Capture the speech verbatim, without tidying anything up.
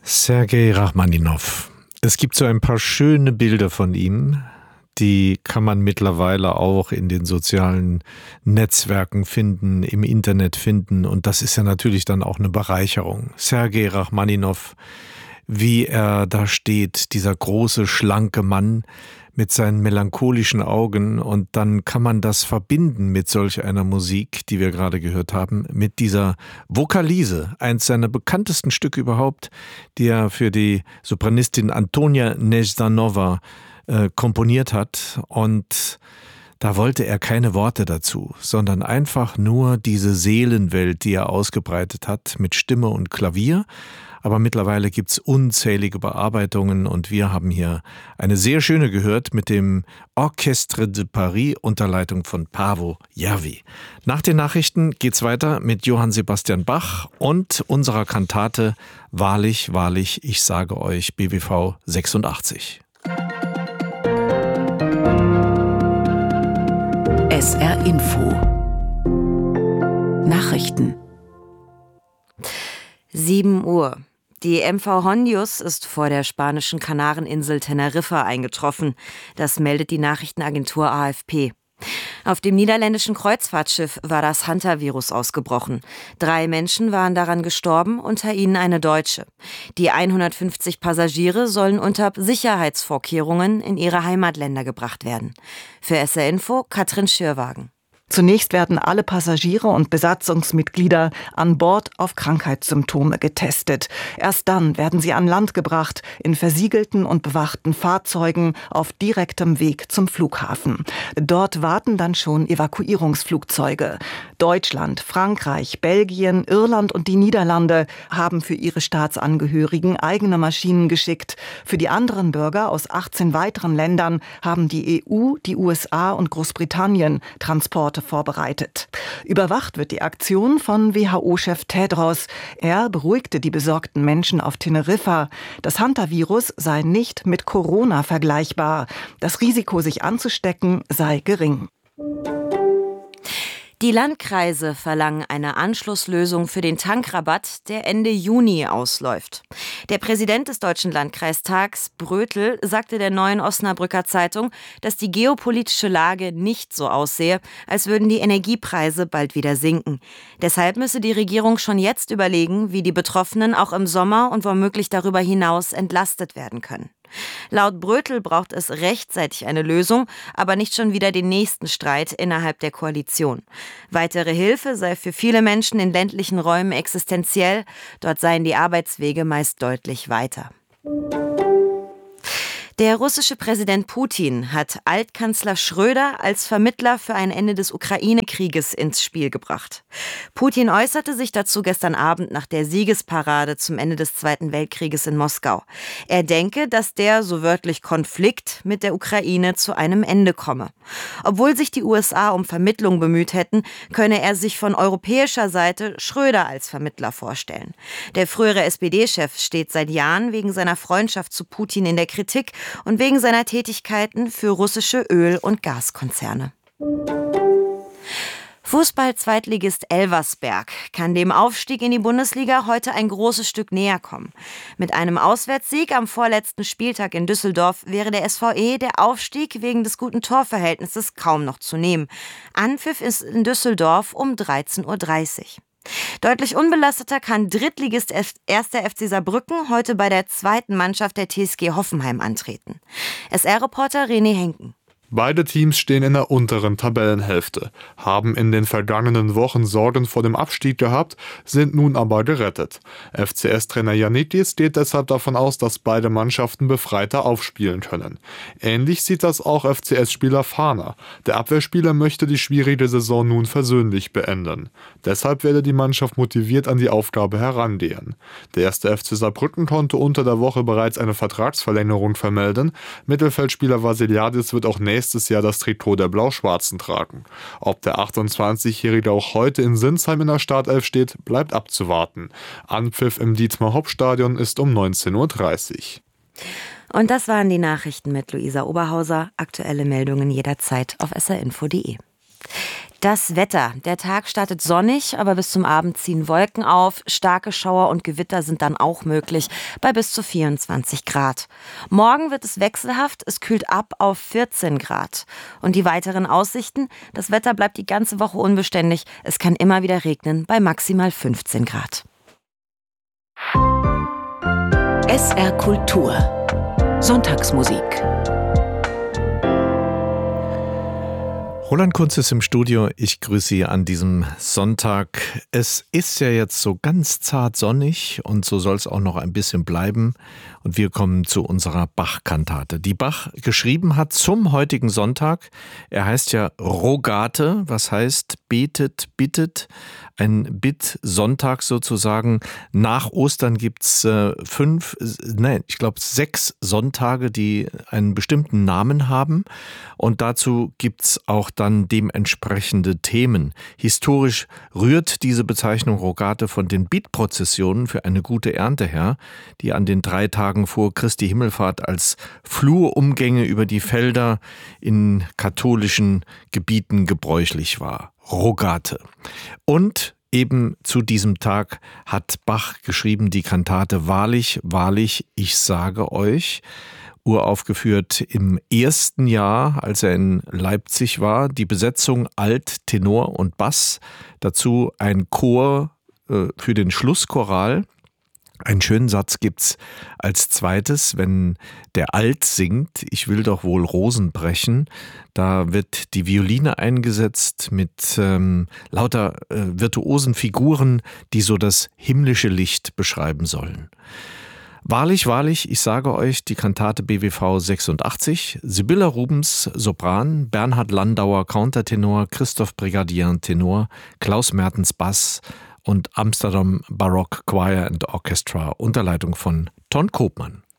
Sergei Rachmaninow. Es gibt so ein paar schöne Bilder von ihm, die kann man mittlerweile auch in den sozialen Netzwerken finden, im Internet finden, und das ist ja natürlich dann auch eine Bereicherung. Sergei Rachmaninow, wie er da steht, dieser große, schlanke Mann mit seinen melancholischen Augen, und dann kann man das verbinden mit solch einer Musik, die wir gerade gehört haben, mit dieser Vokalise, eins seiner bekanntesten Stücke überhaupt, die er für die Sopranistin Antonia Nezdanova äh, komponiert hat. Und da wollte er keine Worte dazu, sondern einfach nur diese Seelenwelt, die er ausgebreitet hat, mit Stimme und Klavier. Aber mittlerweile gibt's unzählige Bearbeitungen, und wir haben hier eine sehr schöne gehört mit dem Orchestre de Paris unter Leitung von Paavo Järvi. Nach den Nachrichten geht's weiter mit Johann Sebastian Bach und unserer Kantate Wahrlich, wahrlich, ich sage euch, B W V sechsundachtzig. S R Info Nachrichten sieben Uhr. Die M V Hondius ist vor der spanischen Kanareninsel Teneriffa eingetroffen. Das meldet die Nachrichtenagentur A F P. Auf dem niederländischen Kreuzfahrtschiff war das Hantavirus ausgebrochen. Drei Menschen waren daran gestorben, unter ihnen eine Deutsche. Die hundertfünfzig Passagiere sollen unter Sicherheitsvorkehrungen in ihre Heimatländer gebracht werden. Für S R Info Katrin Schürwagen. Zunächst werden alle Passagiere und Besatzungsmitglieder an Bord auf Krankheitssymptome getestet. Erst dann werden sie an Land gebracht, in versiegelten und bewachten Fahrzeugen auf direktem Weg zum Flughafen. Dort warten dann schon Evakuierungsflugzeuge. Deutschland, Frankreich, Belgien, Irland und die Niederlande haben für ihre Staatsangehörigen eigene Maschinen geschickt. Für die anderen Bürger aus achtzehn weiteren Ländern haben die E U, die U S A und Großbritannien Transporte vorbereitet. Überwacht wird die Aktion von W H O-Chef Tedros. Er beruhigte die besorgten Menschen auf Teneriffa. Das Hantavirus sei nicht mit Corona vergleichbar. Das Risiko, sich anzustecken, sei gering. Die Landkreise verlangen eine Anschlusslösung für den Tankrabatt, der Ende Juni ausläuft. Der Präsident des Deutschen Landkreistags, Brötel, sagte der Neuen Osnabrücker Zeitung, dass die geopolitische Lage nicht so aussehe, als würden die Energiepreise bald wieder sinken. Deshalb müsse die Regierung schon jetzt überlegen, wie die Betroffenen auch im Sommer und womöglich darüber hinaus entlastet werden können. Laut Brötel braucht es rechtzeitig eine Lösung, aber nicht schon wieder den nächsten Streit innerhalb der Koalition. Weitere Hilfe sei für viele Menschen in ländlichen Räumen existenziell. Dort seien die Arbeitswege meist deutlich weiter. Der russische Präsident Putin hat Altkanzler Schröder als Vermittler für ein Ende des Ukraine-Krieges ins Spiel gebracht. Putin äußerte sich dazu gestern Abend nach der Siegesparade zum Ende des Zweiten Weltkrieges in Moskau. Er denke, dass der, so wörtlich, Konflikt mit der Ukraine zu einem Ende komme. Obwohl sich die U S A um Vermittlung bemüht hätten, könne er sich von europäischer Seite Schröder als Vermittler vorstellen. Der frühere S P D-Chef steht seit Jahren wegen seiner Freundschaft zu Putin in der Kritik und wegen seiner Tätigkeiten für russische Öl- und Gaskonzerne. Fußball-Zweitligist Elversberg kann dem Aufstieg in die Bundesliga heute ein großes Stück näher kommen. Mit einem Auswärtssieg am vorletzten Spieltag in Düsseldorf wäre der S V E der Aufstieg wegen des guten Torverhältnisses kaum noch zu nehmen. Anpfiff ist in Düsseldorf um dreizehn Uhr dreißig. Deutlich unbelasteter kann Drittligist erster F C Saarbrücken heute bei der zweiten Mannschaft der T S G Hoffenheim antreten. S R-Reporter René Henken. Beide Teams stehen in der unteren Tabellenhälfte, haben in den vergangenen Wochen Sorgen vor dem Abstieg gehabt, sind nun aber gerettet. F C S-Trainer Jannitis geht deshalb davon aus, dass beide Mannschaften befreiter aufspielen können. Ähnlich sieht das auch F C S-Spieler Fahner. Der Abwehrspieler möchte die schwierige Saison nun versöhnlich beenden. Deshalb werde die Mannschaft motiviert an die Aufgabe herangehen. Der erste F C Saarbrücken konnte unter der Woche bereits eine Vertragsverlängerung vermelden. Mittelfeldspieler Vasiliadis wird auch nächstes Jahr das Trikot der Blau-Schwarzen tragen. Ob der achtundzwanzigjährige auch heute in Sinsheim in der Startelf steht, bleibt abzuwarten. Anpfiff im Dietmar-Hopp-Stadion ist um neunzehn Uhr dreißig. Und das waren die Nachrichten mit Luisa Oberhauser. Aktuelle Meldungen jederzeit auf s r info punkt d e. Das Wetter. Der Tag startet sonnig, aber bis zum Abend ziehen Wolken auf. Starke Schauer und Gewitter sind dann auch möglich, bei bis zu vierundzwanzig Grad. Morgen wird es wechselhaft, es kühlt ab auf vierzehn Grad. Und die weiteren Aussichten? Das Wetter bleibt die ganze Woche unbeständig. Es kann immer wieder regnen, bei maximal fünfzehn Grad. S R Kultur. Sonntagsmusik. Roland Kunz ist im Studio. Ich grüße Sie an diesem Sonntag. Es ist ja jetzt so ganz zart sonnig und so soll es auch noch ein bisschen bleiben. Und wir kommen zu unserer Bach-Kantate, die Bach geschrieben hat zum heutigen Sonntag. Er heißt ja Rogate, was heißt betet, bittet. Ein Bitt-Sonntag sozusagen. Nach Ostern gibt's äh, fünf, nein, ich glaube sechs Sonntage, die einen bestimmten Namen haben. Und dazu gibt's auch dann dementsprechende Themen. Historisch rührt diese Bezeichnung Rogate von den Bittprozessionen für eine gute Ernte her, die an den drei Tagen vor Christi Himmelfahrt als Flurumgänge über die Felder in katholischen Gebieten gebräuchlich war. Rogate. Und eben zu diesem Tag hat Bach geschrieben die Kantate Wahrlich, wahrlich, ich sage euch, uraufgeführt im ersten Jahr, als er in Leipzig war. Die Besetzung Alt, Tenor und Bass. Dazu ein Chor äh, für den Schlusschoral. Einen schönen Satz gibt's als zweites, wenn der Alt singt, ich will doch wohl Rosen brechen. Da wird die Violine eingesetzt mit ähm, lauter äh, virtuosen Figuren, die so das himmlische Licht beschreiben sollen. Wahrlich, wahrlich, ich sage euch, die Kantate B W V sechsundachtzig, Sibylla Rubens, Sopran, Bernhard Landauer, Countertenor, Christoph Brigadier, Tenor, Klaus Mertens, Bass und Amsterdam Baroque Choir and Orchestra unter Leitung von Ton Koopman.